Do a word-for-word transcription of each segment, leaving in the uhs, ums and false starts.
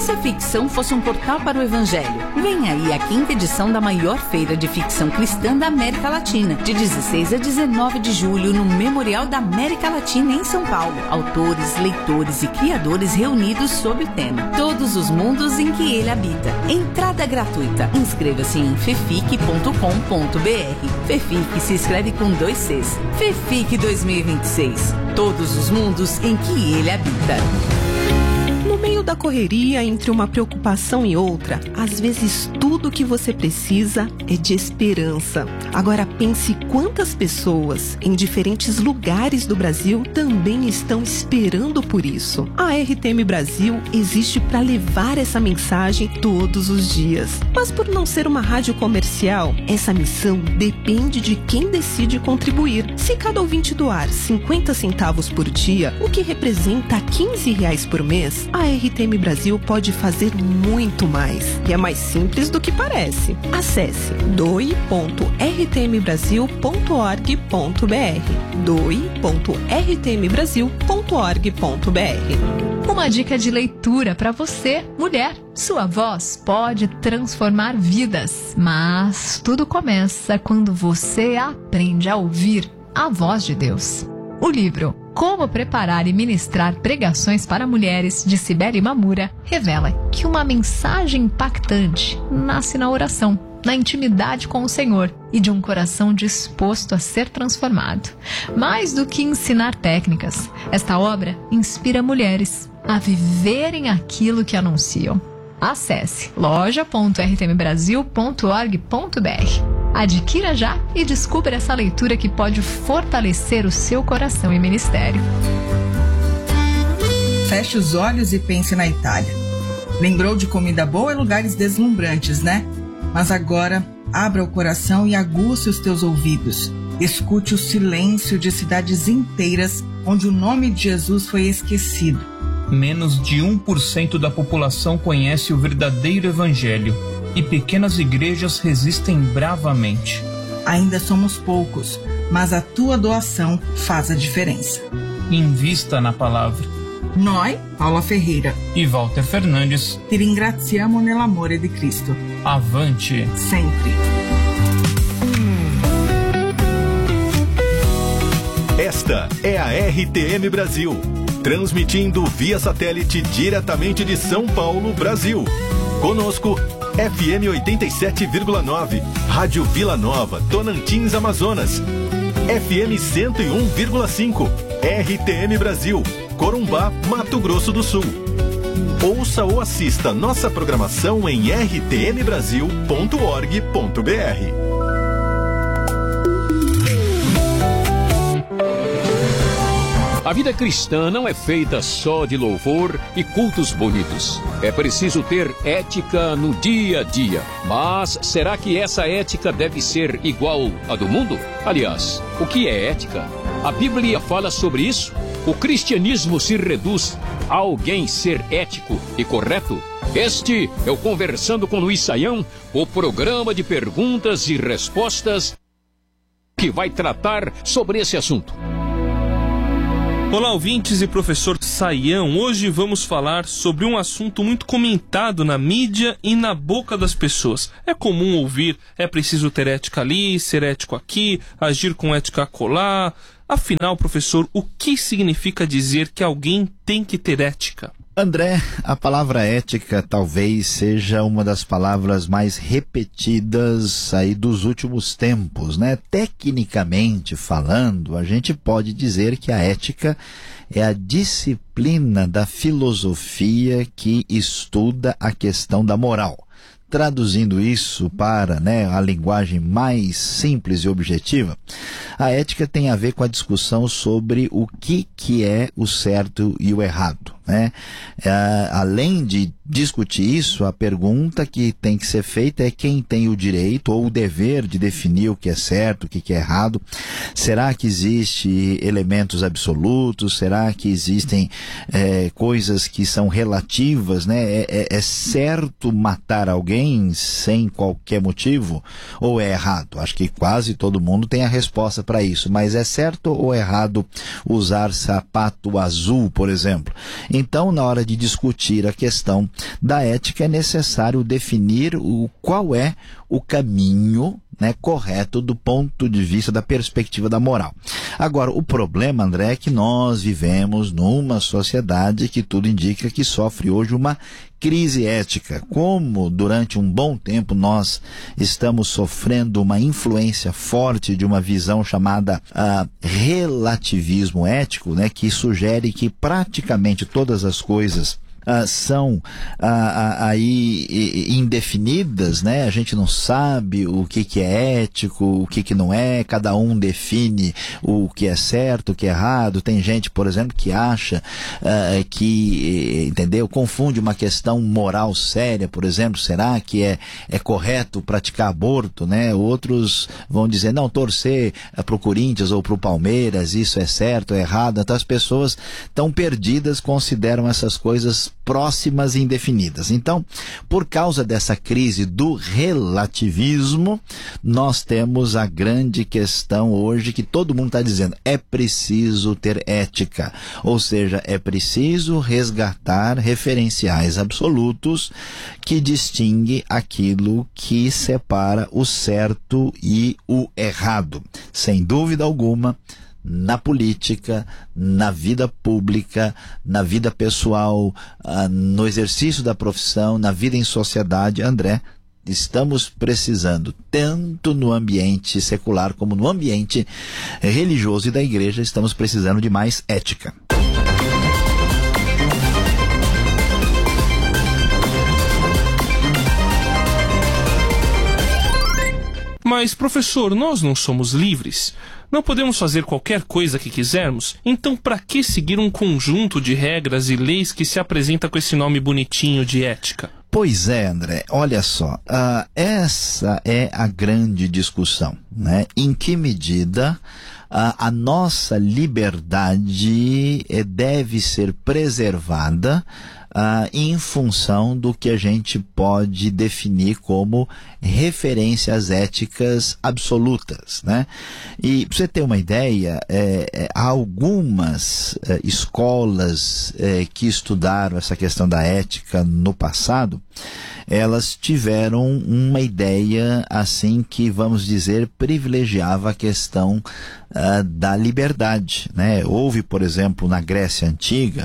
se a ficção fosse um portal para o Evangelho? Vem aí a quinta edição da maior feira de ficção cristã da América Latina, de dezesseis a dezenove de julho, no Memorial da América Latina, em São Paulo. Autores, leitores e criadores reunidos sob o tema Todos os Mundos em que Ele Habita. Entrada gratuita. Inscreva-se em fefic ponto com ponto br. Fefic se escreve com dois Cs. Fefic dois mil e vinte e seis. Todos os mundos em que Ele habita. No meio da correria, entre uma preocupação e outra, às vezes tudo que você precisa é de esperança. Agora pense quantas pessoas em diferentes lugares do Brasil também estão esperando por isso. A R T M Brasil existe para levar essa mensagem todos os dias. Mas por não ser uma rádio comercial, essa missão depende de quem decide contribuir. Se cada ouvinte doar cinquenta centavos por dia, o que representa quinze reais por mês, a R T M Brasil pode fazer muito mais. E é mais simples do que parece. Acesse doe ponto r t m brasil ponto org ponto br. doe ponto r t m brasil ponto org ponto br. Uma dica de leitura para você, mulher. Sua voz pode transformar vidas, mas tudo começa quando você aprende a ouvir a voz de Deus. O livro Como Preparar e Ministrar Pregações para Mulheres, de Cibele Mamura, revela que uma mensagem impactante nasce na oração, na intimidade com o Senhor e de um coração disposto a ser transformado. Mais do que ensinar técnicas, esta obra inspira mulheres a viverem aquilo que anunciam. Acesse loja ponto r t m brasil ponto org ponto br. Adquira já e descubra essa leitura que pode fortalecer o seu coração e ministério. Feche os olhos e pense na Itália. Lembrou de comida boa e lugares deslumbrantes, né? Mas agora, abra o coração e aguce os teus ouvidos. Escute o silêncio de cidades inteiras onde o nome de Jesus foi esquecido. Menos de um por cento da população conhece o verdadeiro evangelho e pequenas igrejas resistem bravamente. Ainda somos poucos, mas a tua doação faz a diferença. Invista na palavra. Noi, Paula Ferreira e Walter Fernandes, ti ringraziamo nell'amore di Cristo. Avante sempre. Esta é a R T M Brasil, transmitindo via satélite diretamente de São Paulo, Brasil. Conosco, F M oitenta e sete vírgula nove, Rádio Vila Nova, Tonantins, Amazonas. F M cento e um vírgula cinco, R T M Brasil, Corumbá, Mato Grosso do Sul. Ouça ou assista nossa programação em r t m brasil ponto org ponto b r. A vida cristã não é feita só de louvor e cultos bonitos. É preciso ter ética no dia a dia. Mas será que essa ética deve ser igual à do mundo? Aliás, o que é ética? A Bíblia fala sobre isso? O cristianismo se reduz a alguém ser ético e correto? Este é o Conversando com Luiz Saião, o programa de perguntas e respostas que vai tratar sobre esse assunto. Olá, ouvintes e professor Saião. Hoje vamos falar sobre um assunto muito comentado na mídia e na boca das pessoas. É comum ouvir, é preciso ter ética ali, ser ético aqui, agir com ética acolá. Afinal, professor, o que significa dizer que alguém tem que ter ética? André, a palavra ética talvez seja uma das palavras mais repetidas aí dos últimos tempos, né? Tecnicamente falando, a gente pode dizer que a ética é a disciplina da filosofia que estuda a questão da moral. Traduzindo isso para, né, a linguagem mais simples e objetiva, a ética tem a ver com a discussão sobre o que, que é o certo e o errado, né? É, além de discutir isso, a pergunta que tem que ser feita é quem tem o direito ou o dever de definir o que é certo, o que é errado. Será que existem elementos absolutos? Será que existem é, coisas que são relativas, né? É, é, é certo matar alguém sem qualquer motivo ou é errado? Acho que quase todo mundo tem a resposta para isso, mas é certo ou errado usar sapato azul, por exemplo? Então, na hora de discutir a questão da ética, é necessário definir o, qual é o caminho, né, correto do ponto de vista da perspectiva da moral. Agora, o problema, André, é que nós vivemos numa sociedade que tudo indica que sofre hoje uma crise ética. Como durante um bom tempo nós estamos sofrendo uma influência forte de uma visão chamada uh, relativismo ético, né, que sugere que praticamente todas as coisas Uh, são uh, uh, aí indefinidas, né? A gente não sabe o que, que é ético, o que, que não é, cada um define o que é certo, o que é errado. Tem gente, por exemplo, que acha uh, que, entendeu, confunde uma questão moral séria, por exemplo, será que é, é correto praticar aborto, né? Outros vão dizer, não, torcer uh, para o Corinthians ou para o Palmeiras, isso é certo, é errado. Então as pessoas tão perdidas, consideram essas coisas próximas e indefinidas. Então, por causa dessa crise do relativismo, nós temos a grande questão hoje que todo mundo está dizendo, é preciso ter ética, ou seja, é preciso resgatar referenciais absolutos que distinguem aquilo que separa o certo e o errado. Sem dúvida alguma, na política, na vida pública, na vida pessoal, uh, no exercício da profissão, na vida em sociedade, André, estamos precisando, tanto no ambiente secular como no ambiente religioso e da igreja, estamos precisando de mais ética. Mas, professor, nós não somos livres? Não podemos fazer qualquer coisa que quisermos? Então, para que seguir um conjunto de regras e leis que se apresenta com esse nome bonitinho de ética? Pois é, André, olha só, uh, essa é a grande discussão, né? Em que medida uh, a nossa liberdade eh, deve ser preservada Uh, em função do que a gente pode definir como referências éticas absolutas, né? E para você ter uma ideia, é, é, há algumas é, escolas é, que estudaram essa questão da ética no passado, elas tiveram uma ideia assim que, vamos dizer, privilegiava a questão uh, da liberdade, né? Houve, por exemplo, na Grécia Antiga,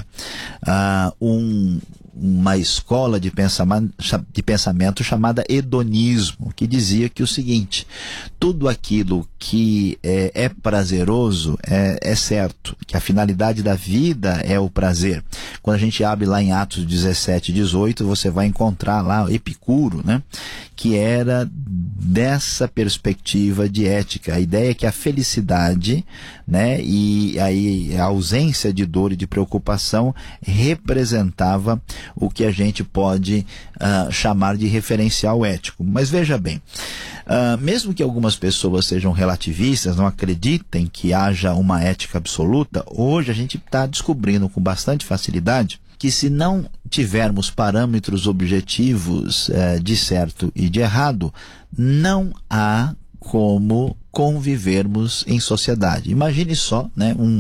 uh, um uma escola de pensamento, de pensamento chamada hedonismo, que dizia que o seguinte, tudo aquilo que é, é prazeroso é, é certo, que a finalidade da vida é o prazer. Quando a gente abre lá em Atos dezessete, dezoito, você vai encontrar lá Epicuro, né, que era dessa perspectiva de ética. A ideia é que a felicidade, né, e aí a ausência de dor e de preocupação representava o que a gente pode uh, chamar de referencial ético. Mas veja bem, uh, mesmo que algumas pessoas sejam relativistas, não acreditem que haja uma ética absoluta, hoje a gente está descobrindo com bastante facilidade que se não tivermos parâmetros objetivos uh, de certo e de errado, não há como convivermos em sociedade. Imagine só, né, um,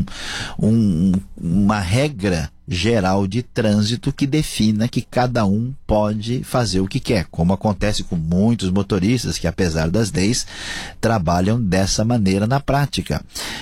um, uma regra geral de trânsito que defina que cada um pode fazer o que quer, como acontece com muitos motoristas que, apesar das leis, trabalham dessa maneira na prática.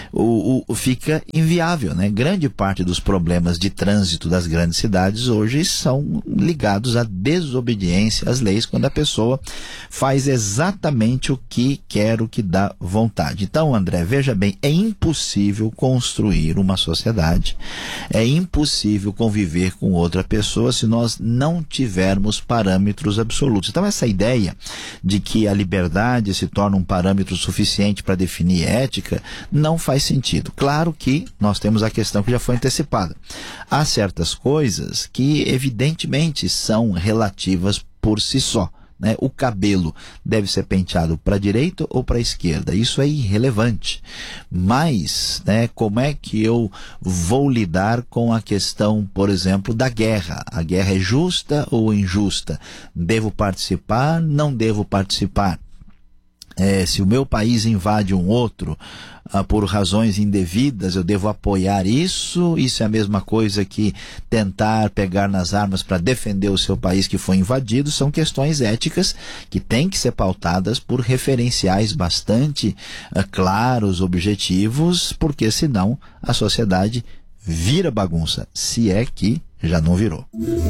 O, o, fica inviável, né? Grande parte dos problemas de trânsito das grandes cidades hoje são ligados à desobediência às leis, quando a pessoa faz exatamente o que quer, o que dá vontade. Então, André, veja bem, é impossível construir uma sociedade, é impossível conviver com outra pessoa se nós não tivermos parâmetros absolutos. Então essa ideia de que a liberdade se torna um parâmetro suficiente para definir ética não faz sentido. Claro que nós temos a questão que já foi antecipada. Há certas coisas que evidentemente são relativas por si só, né? O cabelo deve ser penteado para a direita ou para a esquerda, isso é irrelevante. Mas, né, como é que eu vou lidar com a questão, por exemplo, da guerra? A guerra é justa ou injusta? Devo participar? Não devo participar? É, se o meu país invade um outro ah, por razões indevidas, eu devo apoiar isso? Isso é a mesma coisa que tentar pegar nas armas para defender o seu país que foi invadido? São questões éticas que têm que ser pautadas por referenciais bastante ah, claros, objetivos, porque senão a sociedade vira bagunça, se é que já não virou.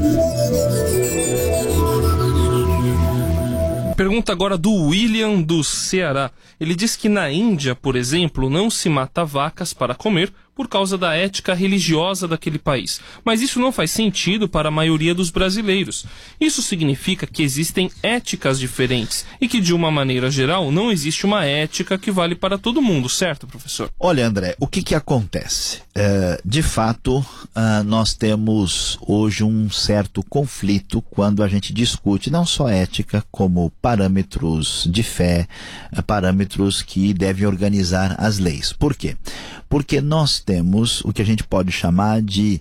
Pergunta agora do William, do Ceará. Ele diz que na Índia, por exemplo, não se mata vacas para comer por causa da ética religiosa daquele país. Mas isso não faz sentido para a maioria dos brasileiros. Isso significa que existem éticas diferentes e que, de uma maneira geral, não existe uma ética que vale para todo mundo, certo, professor? Olha, André, o que que acontece? É, de fato, uh, nós temos hoje um certo conflito quando a gente discute não só ética, como parâmetros de fé, uh, parâmetros que devem organizar as leis. Por quê? Porque nós temos o que a gente pode chamar de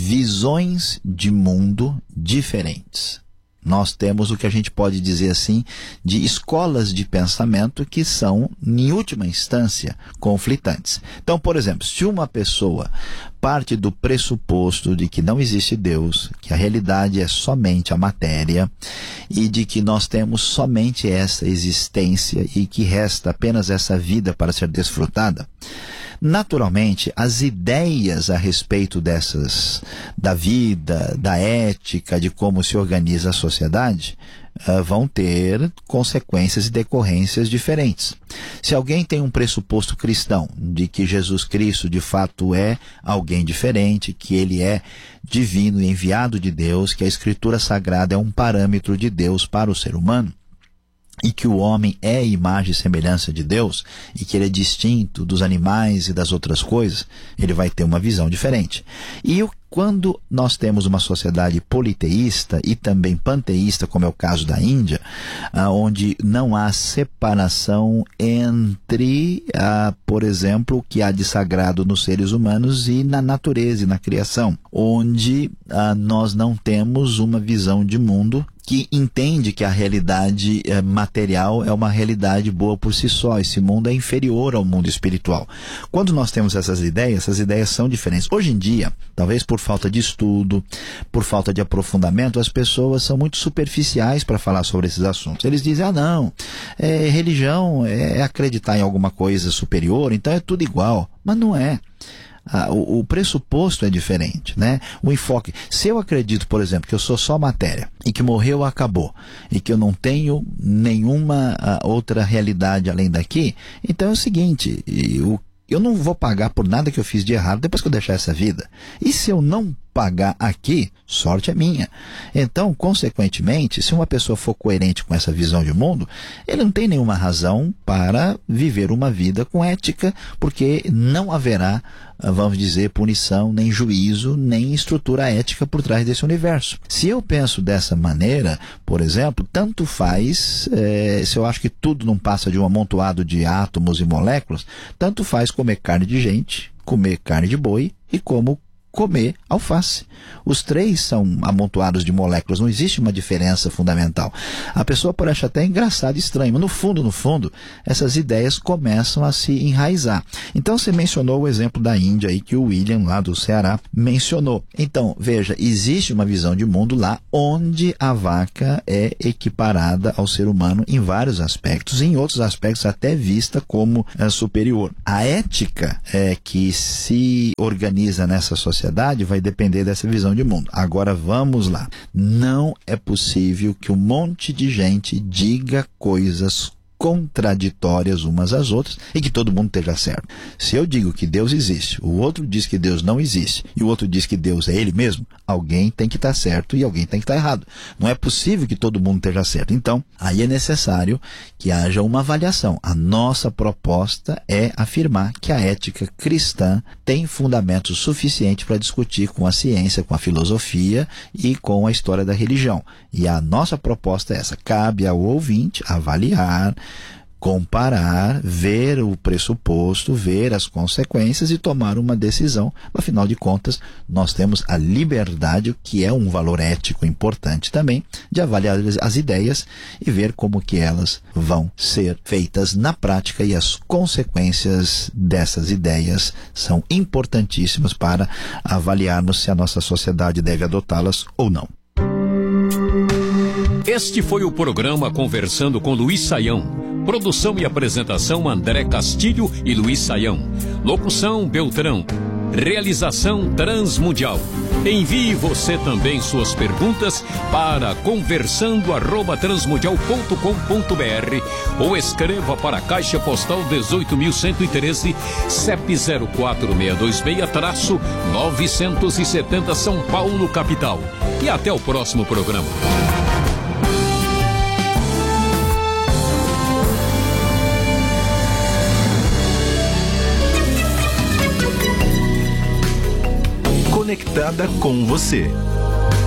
visões de mundo diferentes. Nós temos o que a gente pode dizer assim de escolas de pensamento que são, em última instância, conflitantes. Então, por exemplo, se uma pessoa parte do pressuposto de que não existe Deus, que a realidade é somente a matéria e de que nós temos somente essa existência e que resta apenas essa vida para ser desfrutada, naturalmente, as ideias a respeito dessas, da vida, da ética, de como se organiza a sociedade, uh, vão ter consequências e decorrências diferentes. Se alguém tem um pressuposto cristão de que Jesus Cristo de fato é alguém diferente, que ele é divino e enviado de Deus, que a Escritura Sagrada é um parâmetro de Deus para o ser humano, e que o homem é imagem e semelhança de Deus, e que ele é distinto dos animais e das outras coisas, ele vai ter uma visão diferente. E o Quando nós temos uma sociedade politeísta e também panteísta, como é o caso da Índia, ah, onde não há separação entre, ah, por exemplo, o que há de sagrado nos seres humanos e na natureza e na criação, onde ah, nós não temos uma visão de mundo que entende que a realidade eh, material é uma realidade boa por si só. Esse mundo é inferior ao mundo espiritual. Quando nós temos essas ideias, essas ideias são diferentes. Hoje em dia, talvez por falta de estudo, por falta de aprofundamento, as pessoas são muito superficiais para falar sobre esses assuntos. Eles dizem, ah não, é, religião é acreditar em alguma coisa superior, então é tudo igual. Mas não é. Ah, o, o pressuposto é diferente, né? O enfoque. Se eu acredito, por exemplo, que eu sou só matéria e que morreu, acabou, e que eu não tenho nenhuma ah, outra realidade além daqui, então é o seguinte, eu, eu não vou pagar por nada que eu fiz de errado depois que eu deixar essa vida. E se eu não pagar aqui, sorte é minha. Então, consequentemente, se uma pessoa for coerente com essa visão de mundo, ele não tem nenhuma razão para viver uma vida com ética, porque não haverá, vamos dizer, punição, nem juízo, nem estrutura ética por trás desse universo. Se eu penso dessa maneira, por exemplo, tanto faz, é, se eu acho que tudo não passa de um amontoado de átomos e moléculas, tanto faz comer carne de gente, comer carne de boi e como comer alface. Os três são amontoados de moléculas, não existe uma diferença fundamental. A pessoa pode achar até engraçado e estranho, mas no fundo, no fundo, essas ideias começam a se enraizar. Então você mencionou o exemplo da Índia aí que o William lá do Ceará mencionou. Então, veja, existe uma visão de mundo lá onde a vaca é equiparada ao ser humano em vários aspectos, em outros aspectos até vista como é, superior. A ética é, que se organiza nessa sociedade vai depender dessa visão de mundo. Agora vamos lá. Não é possível que um monte de gente diga coisas contraditórias umas às outras e que todo mundo esteja certo. Se eu digo que Deus existe, o outro diz que Deus não existe e o outro diz que Deus é Ele mesmo, alguém tem que estar certo e alguém tem que estar errado. Não é possível que todo mundo esteja certo. Então, aí é necessário que haja uma avaliação. A nossa proposta é afirmar que a ética cristã tem fundamento suficiente para discutir com a ciência, com a filosofia e com a história da religião. E a nossa proposta é essa. Cabe ao ouvinte avaliar, comparar, ver o pressuposto, ver as consequências e tomar uma decisão. Afinal de contas, nós temos a liberdade, que é um valor ético importante também, de avaliar as ideias e ver como que elas vão ser feitas na prática, e as consequências dessas ideias são importantíssimas para avaliarmos se a nossa sociedade deve adotá-las ou não. Este foi o programa Conversando com Luiz Saião. Produção e apresentação André Castilho e Luiz Saião. Locução Beltrão. Realização Transmundial. Envie você também suas perguntas para conversando arroba transmundial ponto com ponto br ou escreva para a Caixa Postal dezoito mil cento e treze, C E P zero quatro seis dois seis, novecentos e setenta São Paulo, capital. E até o próximo programa. Conectada com você.